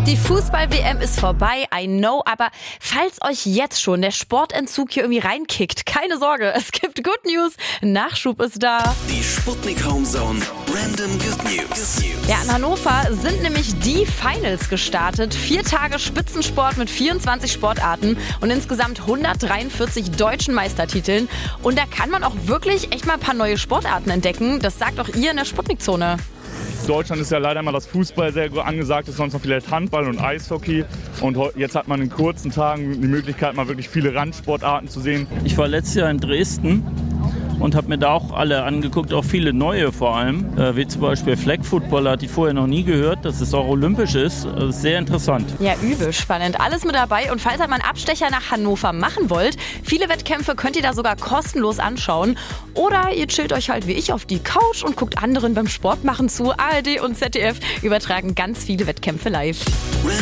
Die Fußball-WM ist vorbei, I know, aber falls euch jetzt schon der Sportentzug hier irgendwie reinkickt, keine Sorge, es gibt Good News, Nachschub ist da. Die Sputnik Homezone Random Good News. Ja, in Hannover sind nämlich die Finals gestartet. 4 Tage Spitzensport mit 24 Sportarten und insgesamt 143 deutschen Meistertiteln. Und da kann man auch wirklich echt mal ein paar neue Sportarten entdecken. Das sagt auch ihr in der Sputnik-Zone. In Deutschland ist ja leider immer das Fußball sehr angesagt, ist sonst noch vielleicht Handball und Eishockey. Und jetzt hat man in kurzen Tagen die Möglichkeit, mal wirklich viele Randsportarten zu sehen. Ich war letztes Jahr in Dresden und habe mir da auch alle angeguckt, auch viele neue vor allem, wie zum Beispiel Flag Football, hatte ich vorher noch nie gehört, dass es auch olympisch ist. Das ist sehr interessant. Ja, übel spannend. Alles mit dabei. Und falls ihr mal einen Abstecher nach Hannover machen wollt, viele Wettkämpfe könnt ihr da sogar kostenlos anschauen. Oder ihr chillt euch halt wie ich auf die Couch und guckt anderen beim Sport machen zu. ARD und ZDF übertragen ganz viele Wettkämpfe live.